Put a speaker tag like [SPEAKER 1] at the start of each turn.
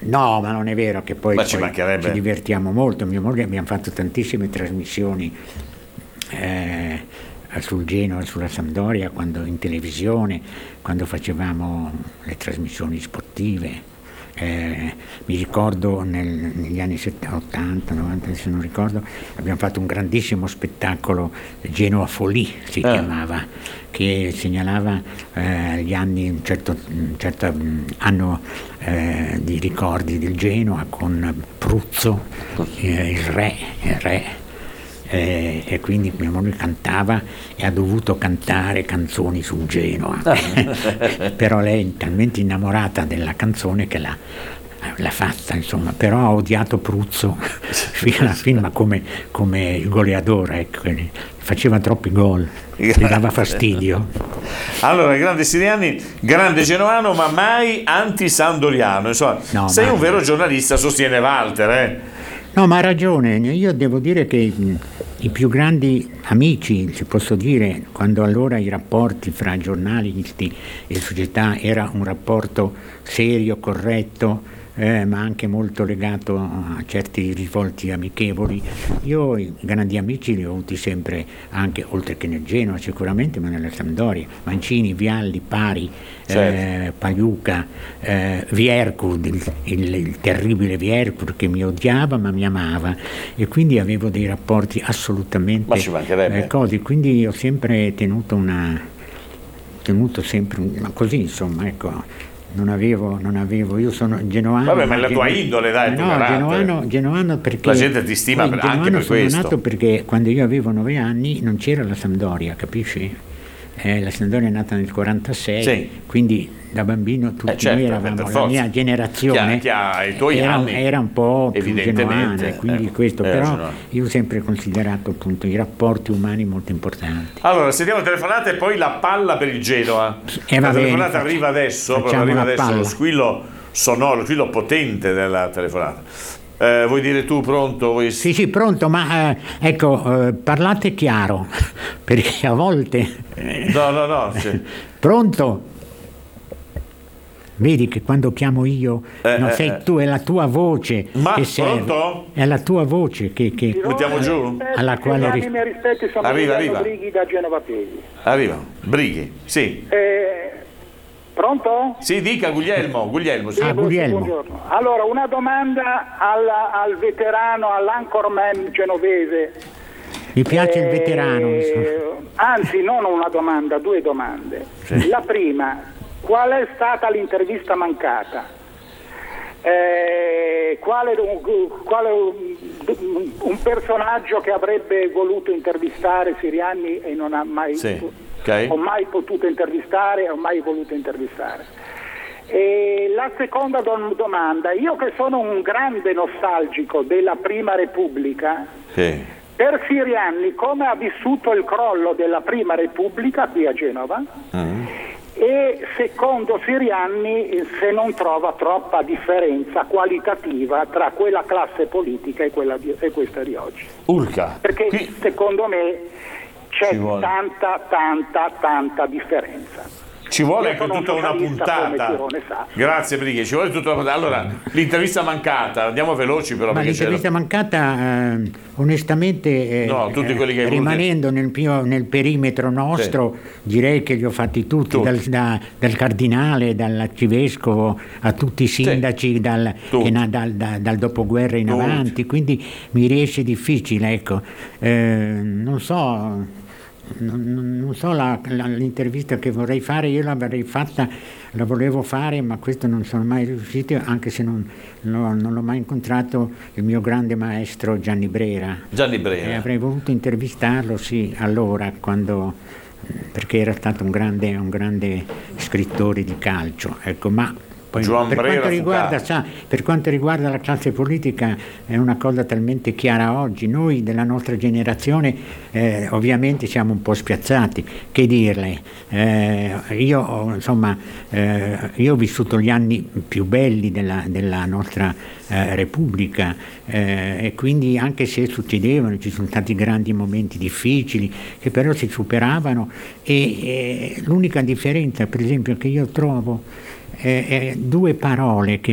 [SPEAKER 1] No, ma non è vero, che poi,
[SPEAKER 2] Ma ci mancherebbe.
[SPEAKER 1] ci divertiamo molto. Mia moglie, abbiamo fatto tantissime trasmissioni sul Genoa e sulla Sampdoria, quando in televisione, quando facevamo le trasmissioni sportive. Mi ricordo negli anni 80, 90, adesso non ricordo, abbiamo fatto un grandissimo spettacolo, Genoa Folie si chiamava, che segnalava gli anni, un certo anno di ricordi del Genoa, con Pruzzo, il re. E quindi mia moglie cantava e ha dovuto cantare canzoni sul Genoa. Però lei è talmente innamorata della canzone che l'ha fatta, insomma, però ha odiato Pruzzo fino alla fine, ma come il goleadore, ecco, faceva troppi gol, gli dava fastidio.
[SPEAKER 2] Allora, grande Siriani, grande genoano, ma mai anti-sandoriano, insomma,
[SPEAKER 1] No,
[SPEAKER 2] sei
[SPEAKER 1] mai.
[SPEAKER 2] un vero giornalista, sostiene Walter,
[SPEAKER 1] No, ma ha ragione, io devo dire che i più grandi amici, se posso dire, quando allora i rapporti fra giornalisti e società era un rapporto serio, corretto, ma anche molto legato a certi risvolti amichevoli, io i grandi amici li ho avuti sempre, anche oltre che nel Genoa sicuramente, ma nella Sampdoria: Mancini, Vialli, Pari,
[SPEAKER 2] Certo.
[SPEAKER 1] Pagliuca, Vierkud, il terribile Vierkud, che mi odiava ma mi amava, e quindi avevo dei rapporti assolutamente
[SPEAKER 2] Ma ci mancherebbe.
[SPEAKER 1] quindi ho sempre tenuto sempre così, insomma, ecco. Non avevo, io sono genuano.
[SPEAKER 2] Vabbè, ma è la tua indole, dai, il tuo carattere.
[SPEAKER 1] Genuano perché
[SPEAKER 2] La gente ti stima
[SPEAKER 1] poi
[SPEAKER 2] anche per
[SPEAKER 1] sono
[SPEAKER 2] questo.
[SPEAKER 1] nato perché quando io avevo 9 anni non c'era la Sampdoria, capisci? La Sampdoria è nata nel 46,
[SPEAKER 2] Sì.
[SPEAKER 1] quindi da bambino tutti
[SPEAKER 2] certo,
[SPEAKER 1] noi
[SPEAKER 2] per
[SPEAKER 1] eravamo, la
[SPEAKER 2] forza.
[SPEAKER 1] mia generazione
[SPEAKER 2] Chi ha i tuoi
[SPEAKER 1] era,
[SPEAKER 2] anni,
[SPEAKER 1] era un po' più
[SPEAKER 2] evidentemente,
[SPEAKER 1] genuana, quindi questo,
[SPEAKER 2] era
[SPEAKER 1] però
[SPEAKER 2] genuano.
[SPEAKER 1] io ho sempre considerato appunto i rapporti umani molto importanti.
[SPEAKER 2] Allora, sentiamo le telefonate e poi la palla per il Genoa.
[SPEAKER 1] Va
[SPEAKER 2] La
[SPEAKER 1] bene,
[SPEAKER 2] telefonata arriva adesso, proprio
[SPEAKER 1] facciamo
[SPEAKER 2] arriva
[SPEAKER 1] la
[SPEAKER 2] adesso,
[SPEAKER 1] palla.
[SPEAKER 2] lo squillo sonoro, il squillo potente della telefonata. Vuoi dire tu, pronto?
[SPEAKER 1] Sì, pronto, ma ecco, parlate chiaro, perché a volte...
[SPEAKER 2] No. Sì.
[SPEAKER 1] Pronto? Vedi che quando chiamo io, sei tu, è la tua voce
[SPEAKER 2] Ma
[SPEAKER 1] che serve.
[SPEAKER 2] pronto?
[SPEAKER 1] È la tua voce che
[SPEAKER 2] Buttiamo giù?
[SPEAKER 1] alla quale
[SPEAKER 3] I miei rispetti, sono
[SPEAKER 2] Arriva.
[SPEAKER 3] Brighi da Genova Pesi.
[SPEAKER 2] Arriva. Brighi, sì.
[SPEAKER 3] Pronto?
[SPEAKER 2] Sì, dica Guglielmo, sì.
[SPEAKER 1] Guglielmo.
[SPEAKER 3] Buongiorno. Allora, una domanda al veterano, all'anchorman genovese.
[SPEAKER 1] Mi piace il veterano.
[SPEAKER 3] Anzi, non una domanda, 2 domande.
[SPEAKER 2] Sì.
[SPEAKER 3] La prima, qual è stata l'intervista mancata? Quale un personaggio che avrebbe voluto intervistare Siriani e non ha mai,
[SPEAKER 2] Okay.
[SPEAKER 3] ho mai potuto intervistare, ho mai voluto intervistare. E la seconda domanda, io che sono un grande nostalgico della Prima Repubblica,
[SPEAKER 2] Sì.
[SPEAKER 3] per Siriani come ha vissuto il crollo della Prima Repubblica qui a Genova? E secondo Siriani se non trova troppa differenza qualitativa tra quella classe politica e questa di oggi.
[SPEAKER 2] Urca.
[SPEAKER 3] Perché
[SPEAKER 2] Qui
[SPEAKER 3] secondo me c'è
[SPEAKER 2] Ci vuole.
[SPEAKER 3] tanta differenza.
[SPEAKER 2] ci vuole
[SPEAKER 3] Io
[SPEAKER 2] anche
[SPEAKER 3] sono un
[SPEAKER 2] tutta una
[SPEAKER 3] socialista,
[SPEAKER 2] puntata.
[SPEAKER 3] come Tirone sa.
[SPEAKER 2] Grazie Brighi, ci vuole tutta una puntata. Allora, l'intervista mancata, andiamo veloci però
[SPEAKER 1] Ma
[SPEAKER 2] perché
[SPEAKER 1] l'intervista mancata, onestamente,
[SPEAKER 2] No, tutti quelli che hai
[SPEAKER 1] rimanendo nel perimetro nostro, direi che li ho fatti tutti. Dal cardinale, dall'arcivescovo a tutti i sindaci dal dopoguerra in
[SPEAKER 2] Tutti.
[SPEAKER 1] avanti, quindi mi riesce difficile, ecco. Non so l'intervista che vorrei fare, io la volevo fare, ma questo non sono mai riuscito, anche se non l'ho mai incontrato, il mio grande maestro Gianni Brera. Avrei voluto intervistarlo, sì, allora, perché era stato un grande scrittore di calcio, ecco, ma poi per quanto riguarda la classe politica è una cosa talmente chiara oggi. Noi della nostra generazione ovviamente siamo un po' spiazzati, che dirle. Io ho vissuto gli anni più belli della nostra Repubblica, e quindi anche se succedevano, ci sono stati grandi momenti difficili che però si superavano, e l'unica differenza, per esempio, che io trovo, 2 parole che